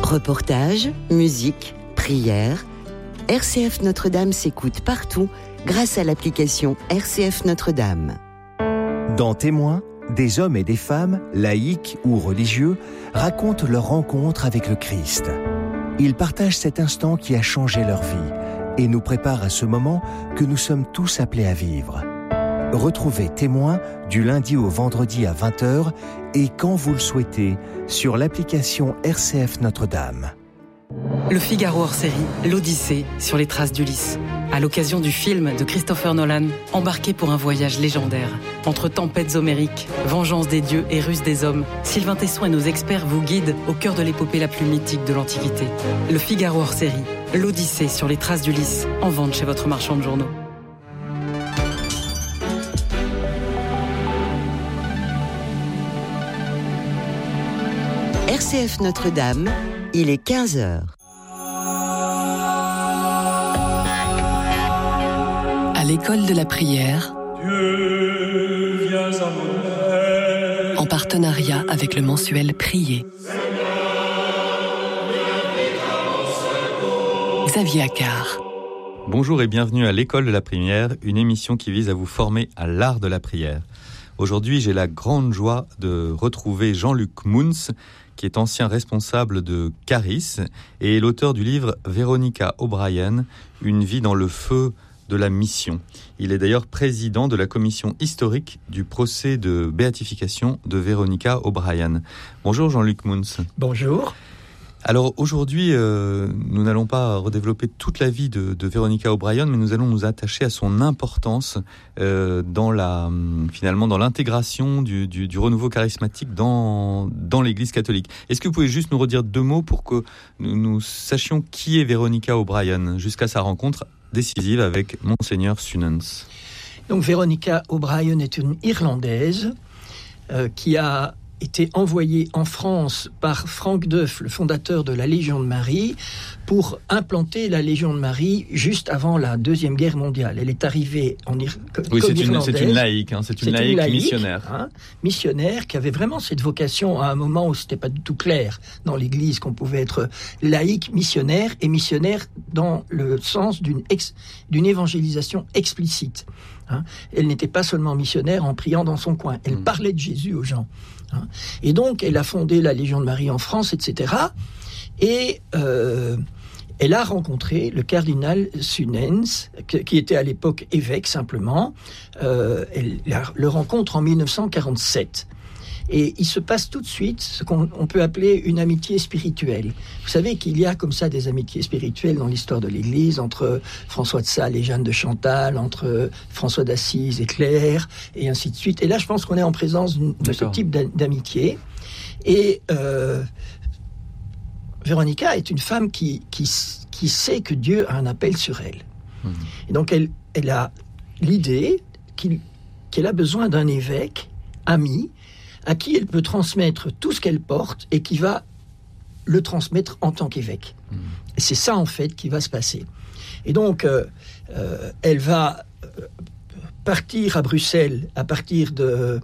Reportages, musique, prières, RCF Notre-Dame s'écoute partout grâce à l'application RCF Notre-Dame. Dans Témoins, des hommes et des femmes, laïcs ou religieux, racontent leur rencontre avec le Christ. Ils partagent cet instant qui a changé leur vie et nous préparent à ce moment que nous sommes tous appelés à vivre. Retrouvez Témoins du lundi au vendredi à 20h et quand vous le souhaitez sur l'application RCF Notre-Dame. Le Figaro hors série, l'Odyssée sur les traces d'Ulysse. À l'occasion du film de Christopher Nolan, embarqué pour un voyage légendaire. Entre tempêtes homériques, vengeance des dieux et ruse des hommes, Sylvain Tesson et nos experts vous guident au cœur de l'épopée la plus mythique de l'Antiquité. Le Figaro hors série, l'Odyssée sur les traces d'Ulysse, en vente chez votre marchand de journaux. RCF Notre-Dame, il est 15h. À l'école de la prière, en partenariat avec le mensuel Prier. Xavier Accard. Bonjour et bienvenue à l'école de la prière, une émission qui vise à vous former à l'art de la prière. Aujourd'hui, j'ai la grande joie de retrouver Jean-Luc Mouns, qui est ancien responsable de Caris et l'auteur du livre Veronica O'Brien, Une vie dans le feu de la mission. Il est d'ailleurs président de la commission historique du procès de béatification de Veronica O'Brien. Bonjour Jean-Luc Mouns. Bonjour. Alors aujourd'hui, nous n'allons pas redévelopper toute la vie de Veronica O'Brien, mais nous allons nous attacher à son importance dans l'intégration du renouveau charismatique dans l'Église catholique. Est-ce que vous pouvez juste nous redire deux mots pour que nous sachions qui est Veronica O'Brien jusqu'à sa rencontre décisive avec Monseigneur Sunens? Donc Veronica O'Brien est une Irlandaise qui a été envoyée en France par Franck Duff, le fondateur de la Légion de Marie, pour implanter la Légion de Marie juste avant la Deuxième Guerre mondiale. Elle est arrivée Irlandaise. C'est une laïque, c'est une laïque missionnaire. Missionnaire qui avait vraiment cette vocation à un moment où c'était pas du tout clair dans l'Église qu'on pouvait être laïque missionnaire et missionnaire dans le sens d'une évangélisation explicite. Elle n'était pas seulement missionnaire en priant dans son coin. Elle parlait de Jésus aux gens. Et donc, elle a fondé la Légion de Marie en France, etc. Et elle a rencontré le cardinal Sunens, qui était à l'époque évêque simplement. Elle le rencontre en 1947. Et il se passe tout de suite ce qu'on peut appeler une amitié spirituelle. Vous savez qu'il y a comme ça des amitiés spirituelles dans l'histoire de l'Église, entre François de Sales et Jeanne de Chantal, entre François d'Assise et Claire, et ainsi de suite. Et là, je pense qu'on est en présence de ce type d'amitié. Et Véronica est une femme qui sait que Dieu a un appel sur elle. Et donc, elle a l'idée qu'elle a besoin d'un évêque ami, à qui elle peut transmettre tout ce qu'elle porte et qui va le transmettre en tant qu'évêque. Et c'est ça, en fait, qui va se passer. Et donc, elle va partir à Bruxelles à partir de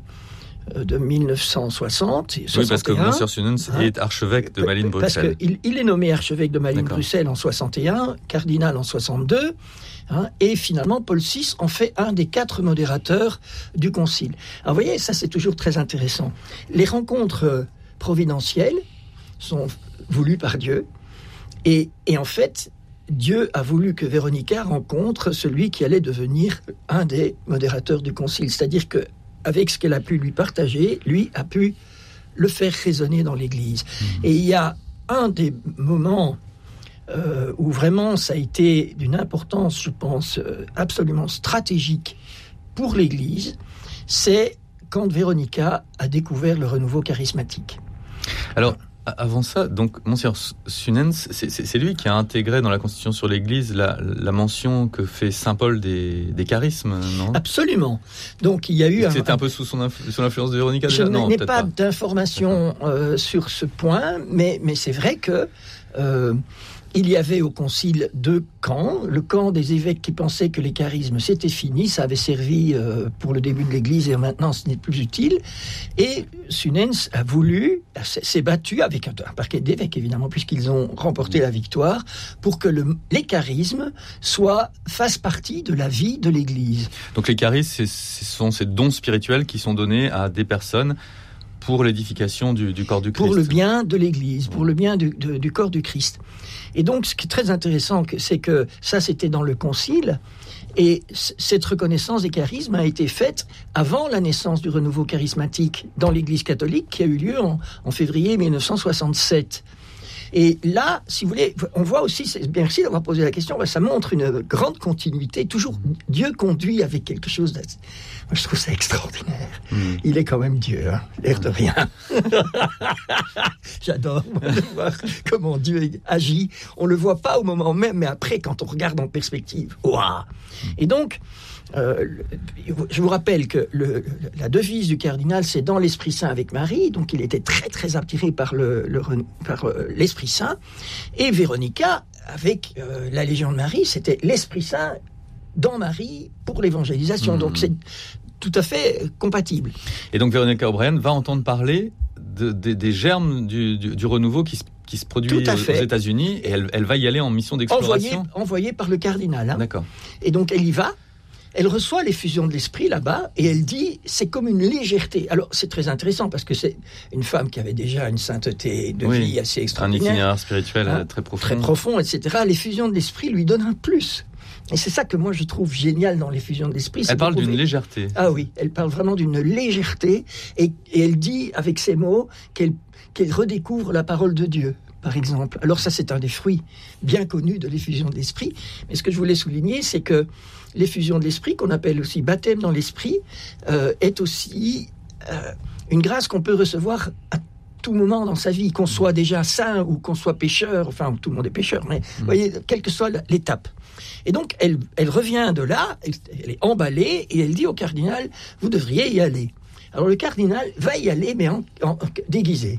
1960. Oui, parce que Monsieur Sunens est archevêque de Malines-Bruxelles. Parce qu'il est nommé archevêque de Malines-Bruxelles en 61, cardinal en 62, et finalement, Paul VI en fait un des 4 modérateurs du concile. Alors, vous voyez, ça c'est toujours très intéressant. Les rencontres providentielles sont voulues par Dieu, et en fait, Dieu a voulu que Véronica rencontre celui qui allait devenir un des modérateurs du concile. C'est-à-dire que avec ce qu'elle a pu lui partager, lui a pu le faire résonner dans l'Église. Et il y a un des moments où vraiment ça a été d'une importance, je pense, absolument stratégique pour l'Église, c'est quand Véronica a découvert le renouveau charismatique. Alors, avant ça, donc, Monseigneur Sunens, c'est lui qui a intégré dans la Constitution sur l'Église la mention que fait Saint Paul des charismes, non ? Absolument. Donc, il y a eu... C'était un peu sous l'influence de Véronica déjà ? Je n'ai pas d'informations sur ce point, mais c'est vrai que il y avait au concile 2 camps. Le camp des évêques qui pensaient que les charismes c'était fini, ça avait servi pour le début de l'Église et maintenant ce n'est plus utile. Et Sunens s'est battu avec un parquet d'évêques évidemment, puisqu'ils ont remporté la victoire, pour que les charismes fassent partie de la vie de l'Église. Donc les charismes, ce sont ces dons spirituels qui sont donnés à des personnes pour l'édification du corps du Christ. Pour le bien de l'Église, pour le bien du corps du Christ. Et donc, ce qui est très intéressant, c'est que ça, c'était dans le Concile, et cette reconnaissance des charismes a été faite avant la naissance du renouveau charismatique dans l'Église catholique, qui a eu lieu en février 1967. Et là, si vous voulez, on voit aussi, merci d'avoir posé la question, ça montre une grande continuité. Toujours, Dieu conduit avec quelque chose d'assez... Moi, je trouve ça extraordinaire. Il est quand même Dieu, hein, l'air de rien. J'adore de voir comment Dieu agit. On ne le voit pas au moment même, mais après, quand on regarde en perspective. Waouh! Et donc, je vous rappelle que la devise du cardinal, c'est « Dans l'Esprit Saint avec Marie ». Donc, il était très, très attiré par l'Esprit Saint. Et Véronica, avec la Légion de Marie, c'était l'Esprit Saint dans Marie pour l'évangélisation. Donc, c'est tout à fait compatible. Et donc, Véronica O'Brien va entendre parler des germes du renouveau qui se produit aux États-Unis, et elle va y aller en mission d'exploration. Envoyée par le cardinal. Hein. D'accord. Et donc, elle y va. Elle reçoit l'effusion de l'esprit là-bas et elle dit, c'est comme une légèreté. Alors, c'est très intéressant parce que c'est une femme qui avait déjà une sainteté de vie assez extraordinaire. Un itinéraire spirituel très profond. Très profond, etc. L'effusion de l'esprit lui donne un plus. Et c'est ça que moi je trouve génial dans l'effusion de l'esprit. Elle parle d'une légèreté. Ah oui, elle parle vraiment d'une légèreté et elle dit avec ces mots qu'elle redécouvre la parole de Dieu, par exemple. Alors ça, c'est un des fruits bien connus de l'effusion de l'esprit. Mais ce que je voulais souligner, c'est que l'effusion de l'esprit, qu'on appelle aussi baptême dans l'esprit, est aussi une grâce qu'on peut recevoir à tout moment dans sa vie, qu'on soit déjà saint ou qu'on soit pécheur, enfin tout le monde est pécheur, mais vous voyez, quelle que soit l'étape. Et donc elle revient de là, elle est emballée et elle dit au cardinal, vous devriez y aller. Alors le cardinal va y aller, mais en déguisé.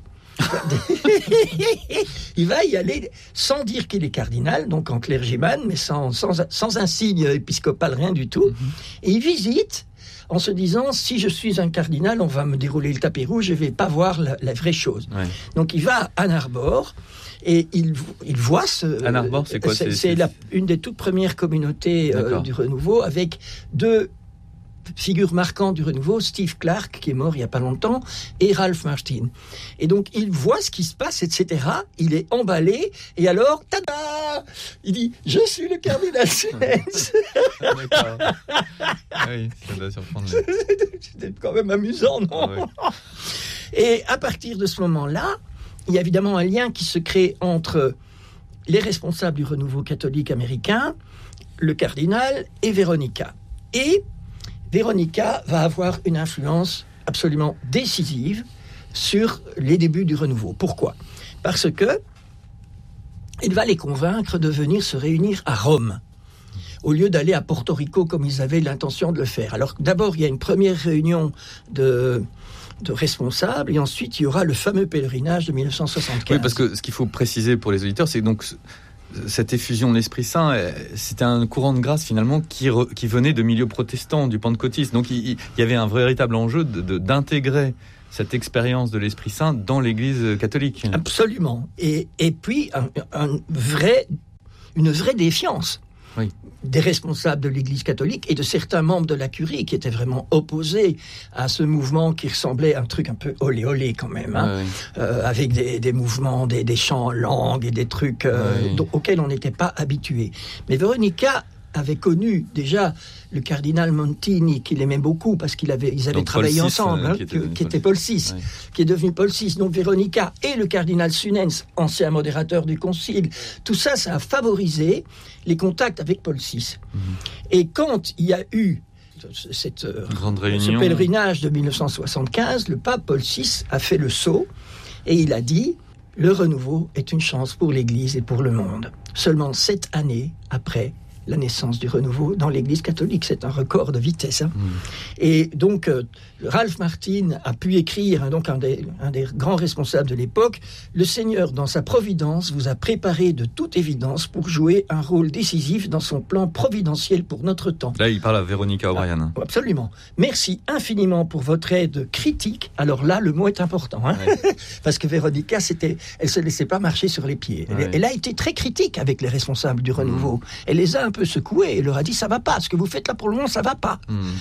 Il va y aller sans dire qu'il est cardinal, donc en clergyman, mais sans un signe épiscopal, rien du tout. Et il visite en se disant, si je suis un cardinal, on va me dérouler le tapis rouge, je ne vais pas voir la vraie chose. Ouais. Donc il va à Ann Arbor et il voit ce... Ann Arbor, c'est quoi? C'est une des toutes premières communautés du renouveau, avec 2 figure marquante du renouveau, Steve Clark, qui est mort il n'y a pas longtemps, et Ralph Martin. Et donc, il voit ce qui se passe, etc. Il est emballé, et alors, tada! Il dit, je suis le cardinal Sunens. D'accord. Oui, ça doit surprendre. C'était quand même amusant, non? Ah, oui. Et à partir de ce moment-là, il y a évidemment un lien qui se crée entre les responsables du renouveau catholique américain, le cardinal et Véronica. Et Véronica va avoir une influence absolument décisive sur les débuts du renouveau. Pourquoi ? Parce que il va les convaincre de venir se réunir à Rome, au lieu d'aller à Porto Rico comme ils avaient l'intention de le faire. Alors d'abord, il y a une première réunion de responsables, et ensuite il y aura le fameux pèlerinage de 1975. Oui, parce que ce qu'il faut préciser pour les auditeurs, c'est donc cette effusion de l'Esprit Saint, c'était un courant de grâce finalement qui venait de milieux protestants, du pentecôtisme. Donc il y avait un véritable enjeu d'intégrer cette expérience de l'Esprit Saint dans l'Église catholique. Absolument. Et puis une vraie défiance. Oui. Des responsables de l'Église catholique et de certains membres de la curie qui étaient vraiment opposés à ce mouvement qui ressemblait à un truc un peu olé quand même, hein, avec des mouvements, des chants en langue et des trucs auxquels on n'était pas habitué. Mais Véronica avait connu déjà le cardinal Montini, qu'il aimait beaucoup parce ils avaient travaillé ensemble, qui était Paul VI, qui est devenu Paul VI. Donc Véronica et le cardinal Sunens, ancien modérateur du concile, tout ça, ça a favorisé les contacts avec Paul VI. Et quand il y a eu cette grande réunion, ce pèlerinage de 1975, le pape Paul VI a fait le saut et il a dit « Le renouveau est une chance pour l'Église et pour le monde ». Seulement 7 années après, la naissance du renouveau dans l'Église catholique. C'est un record de vitesse. Et donc, Ralph Martin a pu écrire, donc un des grands responsables de l'époque, « Le Seigneur, dans sa providence, vous a préparé de toute évidence pour jouer un rôle décisif dans son plan providentiel pour notre temps. » Là, il parle à Véronica O'Brien. Absolument. Merci infiniment pour votre aide critique. Alors là, le mot est important. Parce que Véronica, elle se laissait pas marcher sur les pieds. Elle a été très critique avec les responsables du renouveau. Elle les a un peu secoués. Elle leur a dit, ça va pas. Ce que vous faites là pour le moment, ça va pas.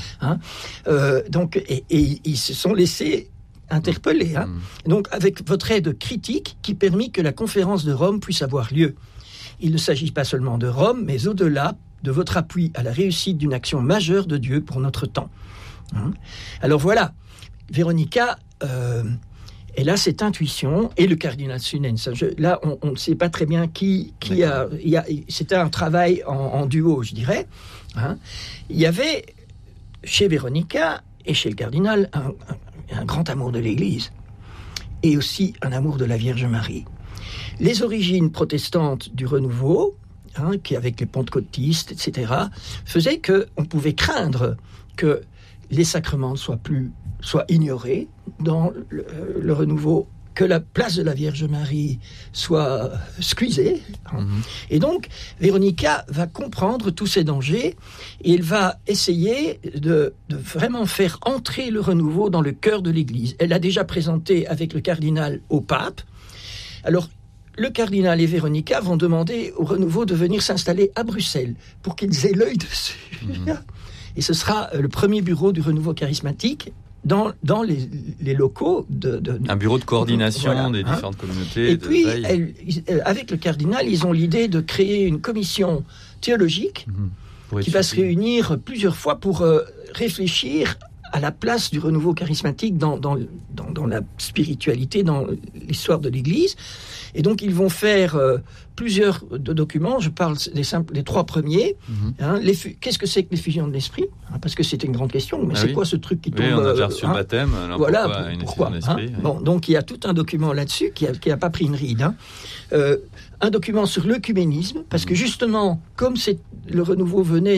Donc, et ils se sont laissés interpellés. Donc, avec votre aide critique qui permit que la conférence de Rome puisse avoir lieu. Il ne s'agit pas seulement de Rome, mais au-delà de votre appui à la réussite d'une action majeure de Dieu pour notre temps. Alors voilà, Véronica, elle a cette intuition, et le cardinal Sunens. Là, on ne sait pas très bien qui a... C'était un travail en duo, je dirais. Il y avait, chez Véronica et chez le cardinal, un grand amour de l'Église, et aussi un amour de la Vierge Marie. Les origines protestantes du renouveau, qui avec les pentecôtistes, etc., faisaient qu'on pouvait craindre que les sacrements soient ignorés dans le renouveau, que la place de la Vierge Marie soit squeezée. Et donc, Véronica va comprendre tous ces dangers et elle va essayer de vraiment faire entrer le renouveau dans le cœur de l'Église. Elle l'a déjà présenté avec le cardinal au pape. Alors, le cardinal et Véronica vont demander au renouveau de venir s'installer à Bruxelles pour qu'ils aient l'œil dessus. Et ce sera le premier bureau du renouveau charismatique dans les locaux un bureau de coordination des différentes communautés. Et puis, avec le cardinal, ils ont l'idée de créer une commission théologique qui va se réunir plusieurs fois pour réfléchir à la place du renouveau charismatique dans la spiritualité, dans l'histoire de l'Église. Et donc, ils vont faire plusieurs documents. Je parle des trois premiers. Qu'est-ce que c'est que l'effusion de l'esprit ? Parce que c'était une grande question. Mais c'est quoi ce truc qui tombe ? On a déjà reçu le baptême. Alors voilà, pourquoi une effusion de l'esprit, Bon, donc, il y a tout un document là-dessus qui n'a pas pris une ride. Un document sur l'œcuménisme, parce que justement, comme le renouveau venait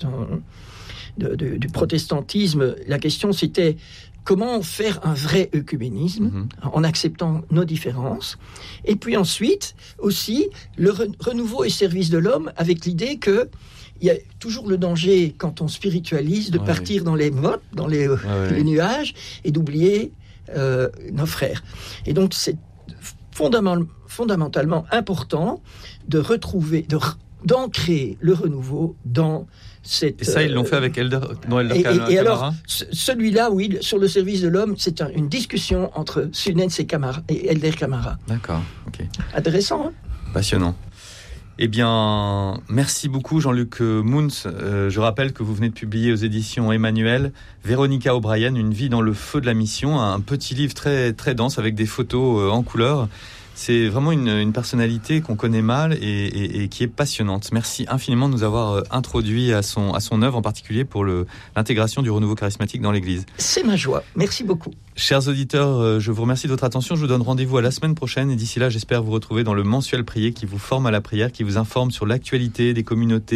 du protestantisme, la question c'était comment faire un vrai œcuménisme en acceptant nos différences. Et puis ensuite, aussi, le renouveau et service de l'homme, avec l'idée que il y a toujours le danger, quand on spiritualise, de partir dans les mottes, dans les nuages, et d'oublier nos frères. Et donc, c'est fondamentalement important de retrouver, d'ancrer le renouveau dans cette... Et ça, ils l'ont fait avec Elder Camara. Et alors, celui-là, oui, sur le service de l'homme, c'est une discussion entre Sunens et Elder Camara. D'accord, ok. Intéressant, Passionnant. Eh bien, merci beaucoup Jean-Luc Mouns. Je rappelle que vous venez de publier aux éditions Emmanuel Véronica O'Brien, Une vie dans le feu de la mission, un petit livre très, très dense avec des photos en couleur. C'est vraiment une personnalité qu'on connaît mal et qui est passionnante. Merci infiniment de nous avoir introduit à son œuvre, en particulier pour l'intégration du renouveau charismatique dans l'Église. C'est ma joie. Merci beaucoup. Chers auditeurs, je vous remercie de votre attention. Je vous donne rendez-vous à la semaine prochaine. Et d'ici là, j'espère vous retrouver dans le mensuel prier qui vous forme à la prière, qui vous informe sur l'actualité des communautés